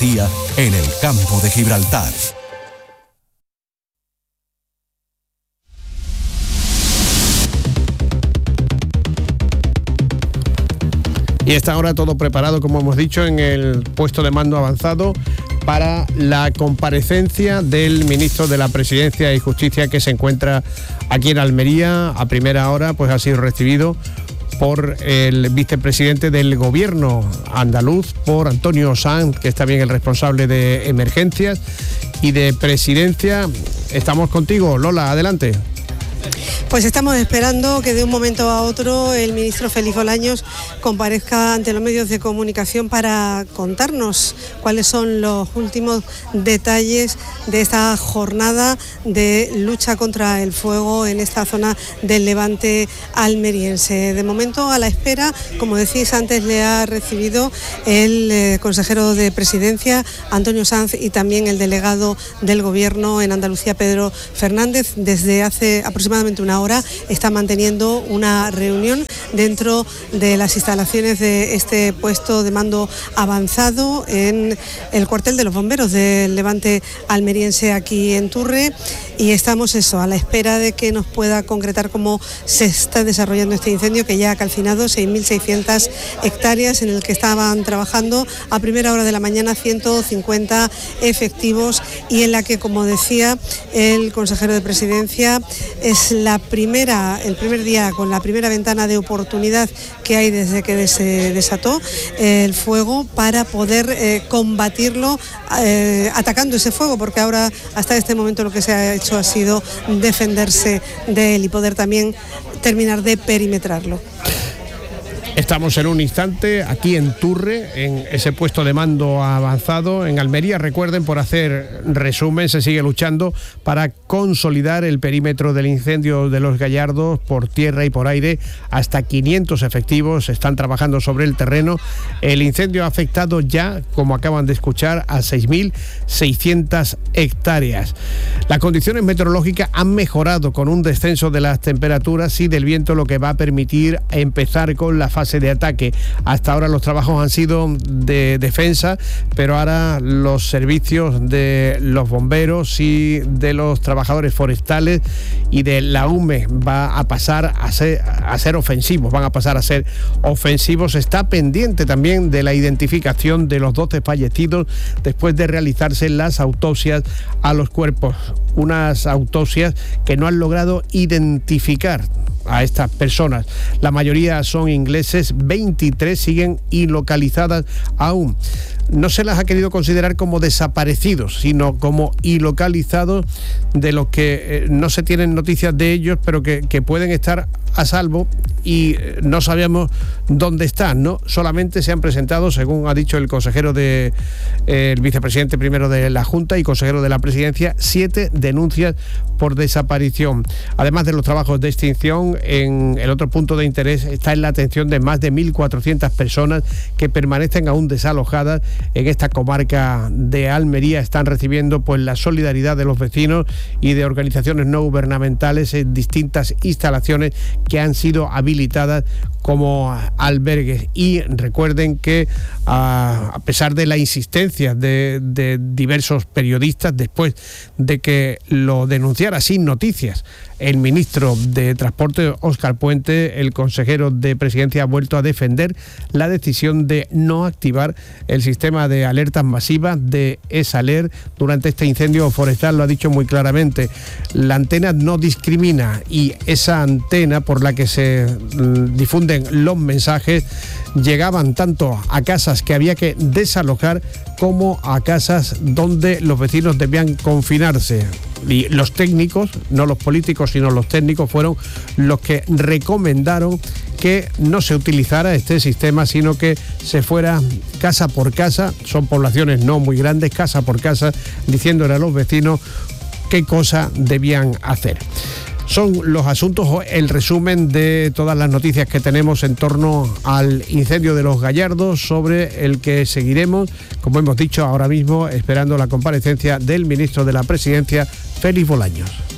Andalucía en el campo de Gibraltar. Y está ahora todo preparado, como hemos dicho, en el puesto de mando avanzado para la comparecencia del ministro de la Presidencia y Justicia, que se encuentra aquí en Almería. A primera hora pues ha sido recibido por el vicepresidente del gobierno andaluz, por Antonio Sanz, que es también el responsable de emergencias y de presidencia. Estamos contigo, Lola, adelante. Pues estamos esperando que de un momento a otro el ministro Félix Bolaños comparezca ante los medios de comunicación para contarnos cuáles son los últimos detalles de esta jornada de lucha contra el fuego en esta zona del Levante almeriense. De momento, a la espera, como decís antes, le ha recibido el consejero de Presidencia, Antonio Sanz, y también el delegado del Gobierno en Andalucía, Pedro Fernández. Desde hace aproximadamente una hora está manteniendo una reunión dentro de las instalaciones de este puesto de mando avanzado en el cuartel de los bomberos del Levante almeriense aquí en Turre, y estamos a la espera de que nos pueda concretar cómo se está desarrollando este incendio, que ya ha calcinado 6.600 hectáreas, en el que estaban trabajando a primera hora de la mañana 150 efectivos, y en la que, como decía el consejero de Presidencia, es el primer día con la primera ventana de oportunidad que hay desde que se desató el fuego, para poder combatirlo atacando ese fuego, porque ahora hasta este momento lo que se ha hecho ha sido defenderse de él y poder también terminar de perimetrarlo. Estamos en un instante aquí en Turre, en ese puesto de mando avanzado en Almería. Recuerden, por hacer resumen, se sigue luchando para consolidar el perímetro del incendio de Los Gallardos por tierra y por aire. Hasta 500 efectivos están trabajando sobre el terreno. El incendio ha afectado ya, como acaban de escuchar, a 6.600 hectáreas. Las condiciones meteorológicas han mejorado con un descenso de las temperaturas y del viento, lo que va a permitir empezar con la fase de ataque. Hasta ahora los trabajos han sido de defensa, pero ahora los servicios de los bomberos y de los trabajadores forestales y de la UME va a pasar a ser ofensivos, van a pasar a ser ofensivos. Está pendiente también de la identificación de los 12 fallecidos después de realizarse las autopsias a los cuerpos, unas autopsias que no han logrado identificar a estas personas. La mayoría son ingleses, 23 siguen ilocalizadas aún. No se las ha querido considerar como desaparecidos, sino como ilocalizados, de los que no se tienen noticias de ellos, pero que pueden estar a salvo y no sabemos dónde están, ¿no? Solamente se han presentado, según ha dicho el consejero el vicepresidente primero de la Junta y consejero de la Presidencia, 7 denuncias por desaparición. Además de los trabajos de extinción, en el otro punto de interés está en la atención de más de 1.400 personas que permanecen aún desalojadas en esta comarca de Almería. Están recibiendo pues la solidaridad de los vecinos y de organizaciones no gubernamentales en distintas instalaciones que han sido habilitadas como albergues. Y recuerden que a pesar de la insistencia de diversos periodistas, después de que lo denunciara Sin Noticias el ministro de Transporte, Óscar Puente, el consejero de Presidencia ha vuelto a defender la decisión de no activar el sistema de alertas masivas de ESALER durante este incendio forestal. Lo ha dicho muy claramente. La antena no discrimina, y esa antena por la que se difunden los mensajes llegaban tanto a casas que había que desalojar como a casas donde los vecinos debían confinarse. Y los técnicos, no los políticos, sino los técnicos, fueron los que recomendaron que no se utilizara este sistema, sino que se fuera casa por casa. Son poblaciones no muy grandes, casa por casa, diciéndole a los vecinos qué cosa debían hacer. Son los asuntos, el resumen de todas las noticias que tenemos en torno al incendio de Los Gallardos, sobre el que seguiremos, como hemos dicho ahora mismo, esperando la comparecencia del ministro de la Presidencia, Félix Bolaños.